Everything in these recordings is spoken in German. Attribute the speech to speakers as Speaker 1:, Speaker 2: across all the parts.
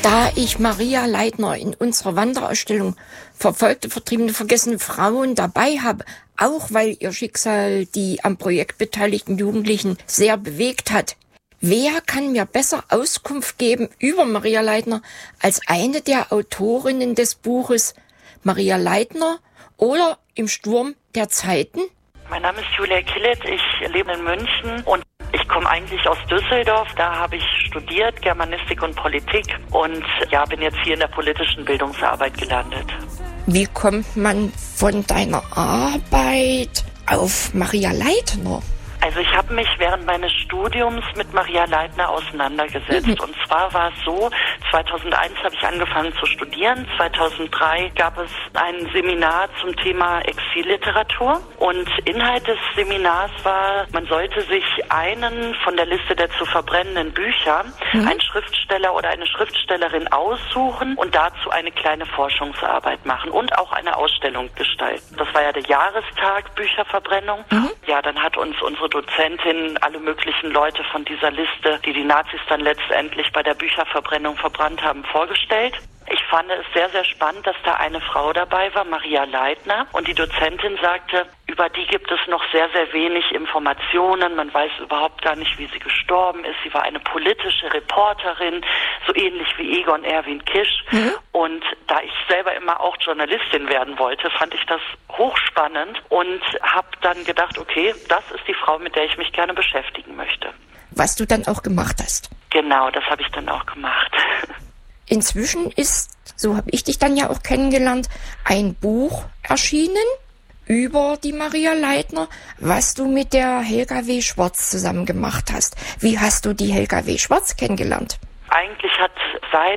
Speaker 1: Da ich Maria Leitner in unserer Wanderausstellung Verfolgte, Vertriebene, Vergessene Frauen dabei habe, auch weil ihr Schicksal die am Projekt beteiligten Jugendlichen sehr bewegt hat, wer kann mir besser Auskunft geben über Maria Leitner als eine der Autorinnen des Buches Maria Leitner oder Im Sturm der Zeiten?
Speaker 2: Mein Name ist Julia Killet, ich lebe in München und ich komme eigentlich aus Düsseldorf. Da habe ich studiert, Germanistik und Politik und bin jetzt hier in der politischen Bildungsarbeit gelandet.
Speaker 1: Wie kommt man von deiner Arbeit auf Maria Leitner?
Speaker 2: Also ich habe mich während meines Studiums mit Maria Leitner auseinandergesetzt. Und zwar war es so, 2001 habe ich angefangen zu studieren. 2003 gab es ein Seminar zum Thema Exilliteratur. Und Inhalt des Seminars war, man sollte sich einen von der Liste der zu verbrennenden Bücher, einen Schriftsteller oder eine Schriftstellerin aussuchen und dazu eine kleine Forschungsarbeit machen und auch eine Ausstellung gestalten. Das war ja der Jahrestag Bücherverbrennung. Ja, dann hat uns unsere Dozentin alle möglichen Leute von dieser Liste, die die Nazis dann letztendlich bei der Bücherverbrennung verbrannt haben, vorgestellt. Ich fand es sehr, sehr spannend, dass da eine Frau dabei war, Maria Leitner. Und die Dozentin sagte, über die gibt es noch sehr, sehr wenig Informationen. Man weiß überhaupt gar nicht, wie sie gestorben ist. Sie war eine politische Reporterin, so ähnlich wie Egon Erwin Kisch. Und da ich selber immer auch Journalistin werden wollte, fand ich das hochspannend und habe dann gedacht, okay, das ist die Frau, mit der ich mich gerne beschäftigen möchte.
Speaker 1: Was du dann auch gemacht hast.
Speaker 2: Genau, das habe ich dann auch gemacht.
Speaker 1: Inzwischen ist, so habe ich dich dann ja auch kennengelernt, ein Buch erschienen über die Maria Leitner, was du mit der Helga W. Schwarz zusammen gemacht hast. Wie hast du die Helga W. Schwarz kennengelernt?
Speaker 2: Eigentlich hat seit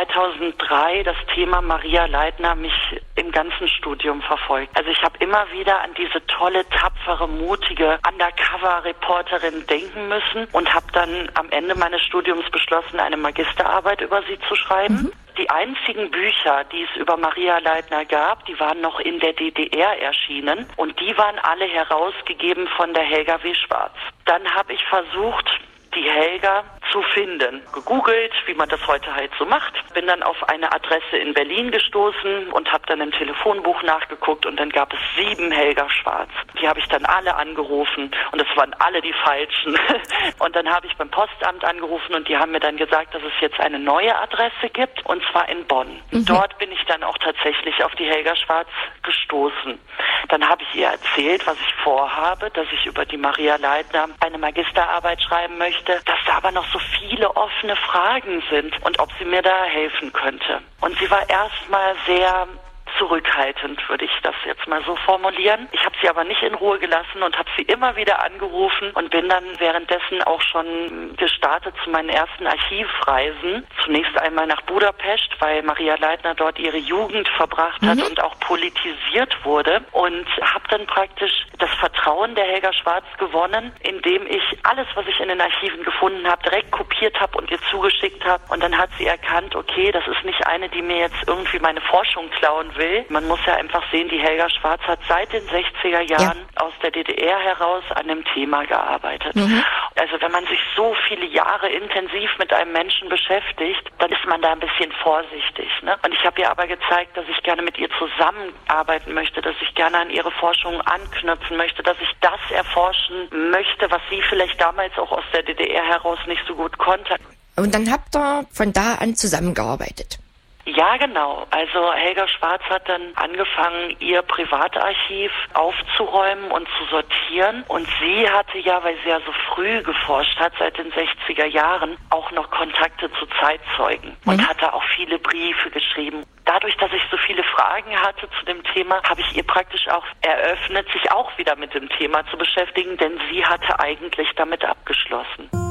Speaker 2: 2003 das Thema Maria Leitner mich im ganzen Studium verfolgt. Also ich habe immer wieder an diese tolle, tapfere, mutige Undercover-Reporterin denken müssen und habe dann am Ende meines Studiums beschlossen, eine Magisterarbeit über sie zu schreiben. Die einzigen Bücher, die es über Maria Leitner gab, die waren noch in der DDR erschienen und die waren alle herausgegeben von der Helga W. Schwarz. Dann habe ich versucht, die Helga zu finden. Gegoogelt, wie man das heute halt so macht. Bin dann auf eine Adresse in Berlin gestoßen und habe dann im Telefonbuch nachgeguckt und dann gab es 7 Helga Schwarz. Die habe ich dann alle angerufen und es waren alle die falschen. Und dann habe ich beim Postamt angerufen und die haben mir dann gesagt, dass es jetzt eine neue Adresse gibt und zwar in Bonn. Dort bin ich dann auch tatsächlich auf die Helga Schwarz gestoßen. Dann habe ich ihr erzählt, was ich vorhabe, dass ich über die Maria Leitner eine Magisterarbeit schreiben möchte, dass da aber noch so viele offene Fragen sind und ob sie mir da helfen könnte. Und sie war erstmal sehr zurückhaltend, würde ich das jetzt mal so formulieren. Ich habe sie aber nicht in Ruhe gelassen und habe sie immer wieder angerufen und bin dann währenddessen auch schon gestartet zu meinen ersten Archivreisen. Zunächst einmal nach Budapest, weil Maria Leitner dort ihre Jugend verbracht hat und auch politisiert wurde und habe dann praktisch das Vertrauen der Helga Schwarz gewonnen, indem ich alles, was ich in den Archiven gefunden habe, direkt kopiert habe und ihr zugeschickt habe. Und dann hat sie erkannt, okay, das ist nicht eine, die mir jetzt irgendwie meine Forschung klauen will. Man muss ja einfach sehen, die Helga Schwarz hat seit den 60er Jahren aus der DDR heraus an dem Thema gearbeitet. Also wenn man sich so viele Jahre intensiv mit einem Menschen beschäftigt, dann ist man da ein bisschen vorsichtig. Ne? Und ich habe ihr aber gezeigt, dass ich gerne mit ihr zusammenarbeiten möchte, dass ich gerne an ihre Forschung anknüpfen möchte, dass ich das erforschen möchte, was sie vielleicht damals auch aus der DDR heraus nicht so gut konnte.
Speaker 1: Und dann habt ihr von da an zusammengearbeitet?
Speaker 2: Ja, genau. Also Helga Schwarz hat dann angefangen, ihr Privatarchiv aufzuräumen und zu sortieren. Und sie hatte ja, weil sie ja so früh geforscht hat, seit den 60er Jahren, auch noch Kontakte zu Zeitzeugen und hatte auch viele Briefe geschrieben. Dadurch, dass ich so viele Fragen hatte zu dem Thema, habe ich ihr praktisch auch eröffnet, sich auch wieder mit dem Thema zu beschäftigen, denn sie hatte eigentlich damit abgeschlossen.